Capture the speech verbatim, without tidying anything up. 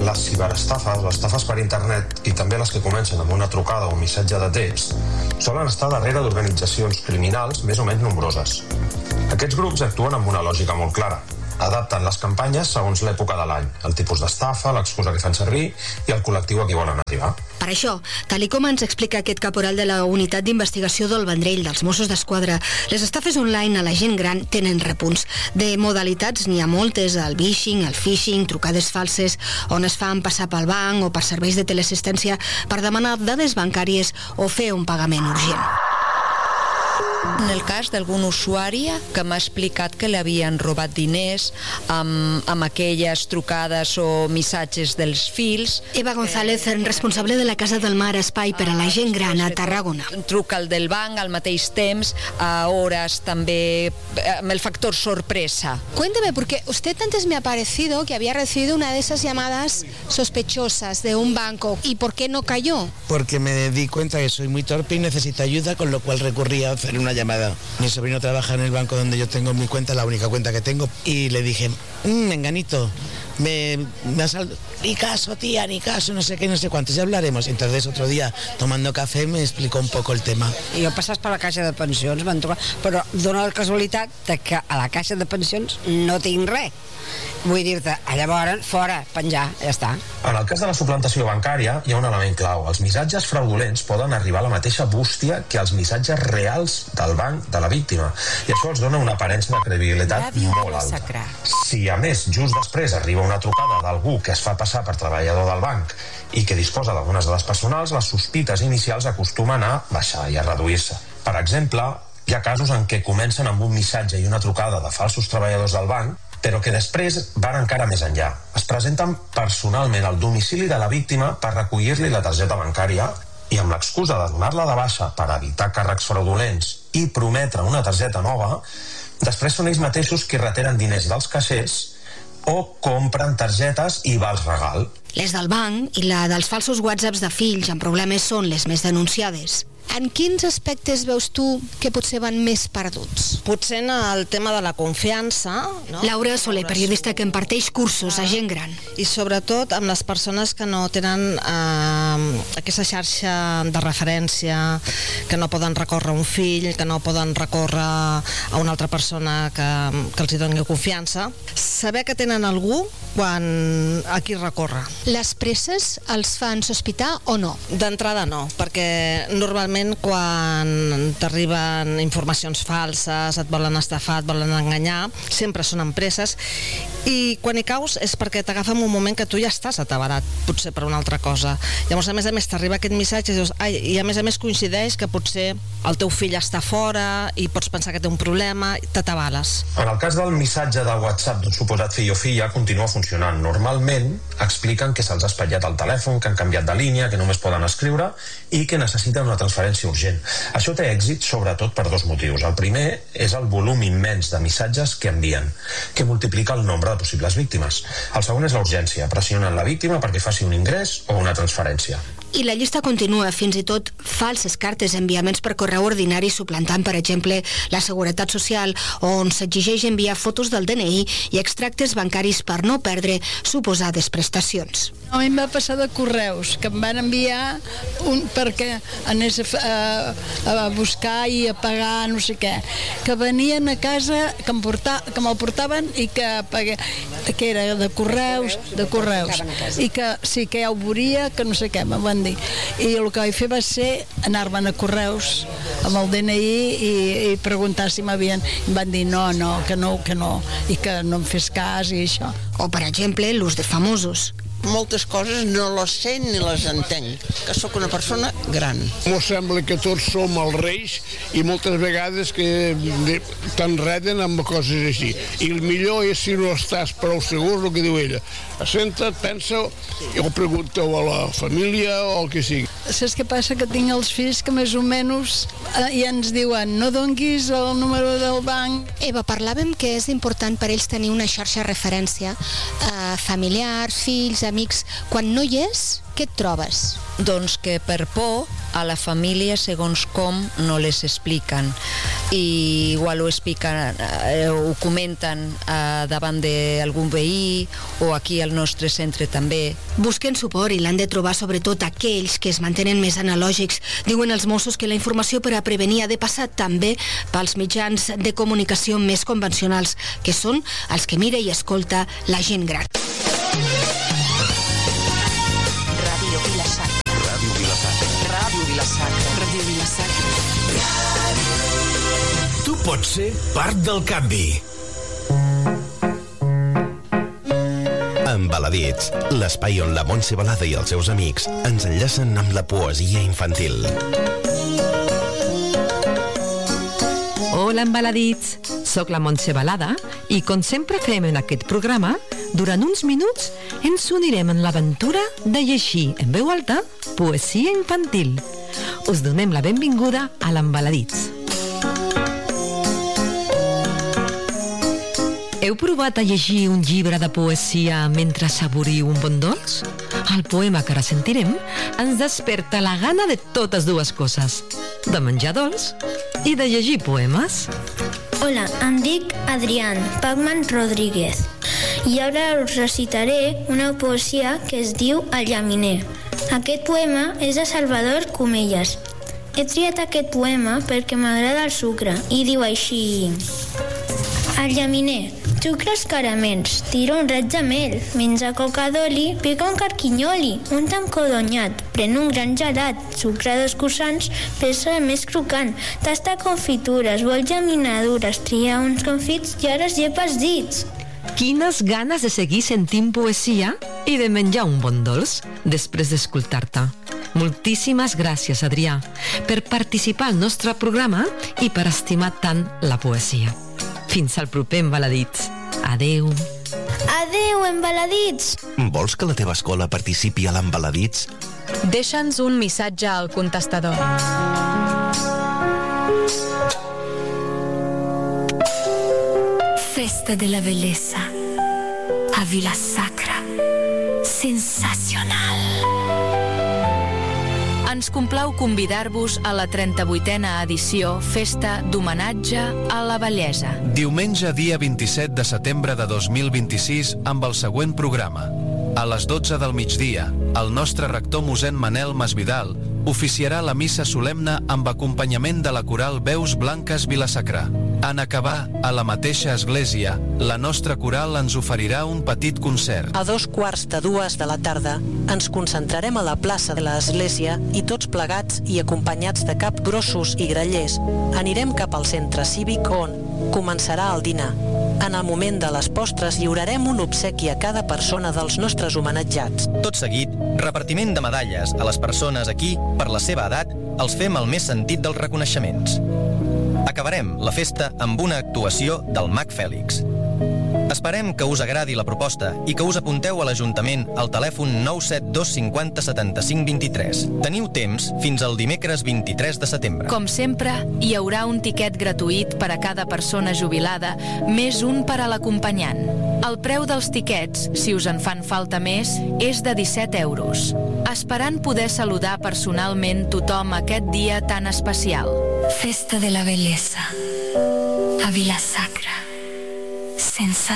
les ciberestafes, les estafes per internet i també les que comencen amb una trucada o un missatge de text solen estar darrere d'organitzacions criminals més o menys nombroses. Aquests grups actuen amb una lògica molt clara. Adapten les campanyes segons l'època de l'any, el tipus d'estafa, l'excusa que fan servir i el col·lectiu a qui volen arribar. Per això, tal i com ens explica aquest caporal de la Unitat d'Investigació del Vendrell dels Mossos d'Esquadra, les estafes online a la gent gran tenen repunts. De modalitats n'hi ha moltes, el vishing, el phishing, trucades falses, on es fan passar pel banc o per serveis de teleassistència per demanar dades bancàries o fer un pagament urgent. En el cas d'algun usuari que m'ha explicat que li havien robat diners amb, amb aquelles trucades o missatges dels fils. Eva González, responsable de la Casa del Mar Espai per a la gent gran a Tarragona. Truca el del banc al mateix temps, a hores també, amb el factor sorpresa. Cuénteme, porque usted antes me ha parecido que había recibido una de esas llamadas sospechosas de un banco. ¿Y por qué no cayó? Porque me di cuenta que soy muy torpe y necesito ayuda, con lo cual recurrí a hacer una llamada. Mi sobrino trabaja en el banco donde yo tengo mi cuenta, la única cuenta que tengo, y le dije, mmm, menganito, me, me ha salido, ni caso, tía, ni caso, no sé qué, no sé cuántos, ya hablaremos. Entonces otro día, tomando café, me explicó un poco el tema. I jo passat per la caixa de pensions, van trucar, però dona la casualitat de que a la caixa de pensions no tinc res. Vull dir-te, llavors, fora, penjar, ja està. En el cas de la suplantació bancària hi ha un element clau. Els missatges fraudulents poden arribar a la mateixa bústia que els missatges reals del banc de la víctima, i això els dona una aparença de credibilitat molt alta. Si a més just després arriba una trucada d'algú que es fa passar per treballador del banc i que disposa d'algunes dades personals, les sospites inicials acostumen a baixar i a reduir-se. Per exemple, hi ha casos en què comencen amb un missatge i una trucada de falsos treballadors del banc, però que després van encara més enllà. Es presenten personalment al domicili de la víctima per recollir-li la targeta bancària i amb l'excusa de donar-la de baixa per evitar càrrecs fraudulents i prometre una targeta nova, després són ells mateixos qui retenen diners dels caixers o compren targetes i vals regal. Les del banc i la dels falsos whatsapps de fills amb problemes són les més denunciades. En quins aspectes veus tu que potser van més perduts? Potser en el tema de la confiança, no? Laura Soler, periodista que imparteix cursos a gent gran. I sobretot amb les persones que no tenen eh, aquesta xarxa de referència, que no poden recórrer a un fill, que no poden recórrer a una altra persona que, que els hi doni confiança. Saber que tenen algú quan a qui recórrer. Les presses els fan sospitar o no? D'entrada no, perquè normalment quan t'arriben informacions falses, et volen estafar, et volen enganyar, sempre són empreses, i quan hi caus és perquè t'agafa en un moment que tu ja estàs atabarat, potser per una altra cosa. Llavors, a més a més, t'arriba aquest missatge i dius, ai, i a més a més coincideix que potser el teu fill està fora i pots pensar que té un problema, i t'atabales. En el cas del missatge de WhatsApp d'un suposat fill o filla, continua funcionant. Normalment expliquen que se'ls ha espatllat el telèfon, que han canviat de línia, que només poden escriure i que necessiten una transferència urgent. Això té èxit sobretot per dos motius. El primer és el volum immens de missatges que envien, que multiplica el nombre de possibles víctimes. El segon és la urgència. Pressionen la víctima perquè faci un ingrés o una transferència. I la llista continua, fins i tot falses cartes, enviaments per correu ordinari suplantant, per exemple, la Seguretat Social, on s'exigeix enviar fotos del D N I i extractes bancaris per no perdre suposades prestacions. A mi em va passar de correus, que em van enviar un, perquè anés a, a, a buscar i a pagar no sé què, que venien a casa, que em porta, que me'l portaven i que, pagué, que era de correus, de correus, i que sí, que ja ho veuria, que no sé què, me'n van dir. I el que vaig fer va ser anar-me'n a correus amb el D N I i, i preguntar si m'havien... Em van dir no, no, que no, que no, i que no em fes cas i això. O, per exemple, l'ús de famosos. Moltes coses no les sé ni les entenc, que sóc una persona gran. M'ho sembla que tots som els reis i moltes vegades que t'enreden amb coses així. I el millor és si no estàs prou segur el que diu ella. Assenta't, pensa o pregunta-ho a la família o el que sigui. Saps què passa? Que tinc els fills que més o menys eh, ja ens diuen no donguis el número del banc. Eva, parlàvem que és important per ells tenir una xarxa de referència eh, familiar, fills, amics, quan no hi és, què et trobes? Doncs que per por a la família, segons com, no les expliquen. I igual ho expliquen, eh, ho comenten eh, davant d'algun veí o aquí al nostre centre també. Busquen suport i l'han de trobar sobretot aquells que es mantenen més analògics. Diuen els Mossos que la informació per a prevenir ha de passar també pels mitjans de comunicació més convencionals, que són els que mira i escolta la gent gran. Ràdio Vila-sacra. Ràdio Vila-sacra. Ràdio Vila-sacra. Ràdio Vila-sacra. Tu pots ser part del canvi. Embaladits, l'espai on la Montse Balada i els seus amics ens enllacen amb la poesia infantil. Hola, embaladits! Soc la Montse Balada i, com sempre fem en aquest programa, durant uns minuts ens unirem en l'aventura de llegir en veu alta poesia infantil. Us donem la benvinguda a l'Embaladits. Heu provat a llegir un llibre de poesia mentre saboriu un bon dolç? El poema que ara sentirem ens desperta la gana de totes dues coses, de menjar dolç i de llegir poemes. Hola, em dic Adrián Pacman Rodríguez i ara us recitaré una poesia que es diu El llaminer. Aquest poema és de Salvador Comellas. He triat aquest poema perquè m'agrada el sucre i diu així: El llaminer xucla els caramels, tira un raig de mel, menja coca d'oli, pica un carquinyoli, un tancó d'onyat, pren un gran gelat, sucra dos croissants, pesa més crocant, tasta confitures, vol llaminadures, tria uns confits i ara es llepa els dits. Quines ganes de seguir sentint poesia i de menjar un bon dolç després d'escoltar-te. Moltíssimes gràcies, Adrià, per participar al nostre programa i per estimar tant la poesia. Fins al proper Embaladits. Adeu. Adeu, Embaladits. Vols que la teva escola participi a l'Embaladits? Deixa'ns un missatge al contestador. Festa de la bellesa a Vila-sacra. Sensacional. Ens complau convidar-vos a la trenta-vuitena edició Festa d'Homenatge a la Bellesa. Diumenge, dia vint-i-set de setembre de dos mil vint-i-sis, amb el següent programa. A les dotze del migdia, el nostre rector mossèn Manel Masvidal oficiarà la missa solemne amb acompanyament de la coral Veus Blanques Vila-sacra. En acabar, a la mateixa església, la nostra coral ens oferirà un petit concert. A dos quarts de dues de la tarda ens concentrarem a la plaça de l'església i tots plegats i acompanyats de capgrossos i grallers anirem cap al centre cívic on començarà el dinar. En el moment de les postres lliurarem un obsequi a cada persona dels nostres homenatjats. Tot seguit, repartiment de medalles a les persones aquí, per la seva edat, els fem el més sentit dels reconeixements. Acabarem la festa amb una actuació del Mag Fèlix. Esperem que us agradi la proposta i que us apunteu a l'Ajuntament al telèfon nou set dos cinquanta setanta-cinc vint-i-tres. Teniu temps fins al dimecres vint-i-tres de setembre. Com sempre, hi haurà un tiquet gratuït per a cada persona jubilada, més un per a l'acompanyant. El preu dels tiquets, si us en fan falta més, és de disset euros. Esperant poder saludar personalment tothom aquest dia tan especial. Festa de la bellesa a Vila-sacra. Sensacional.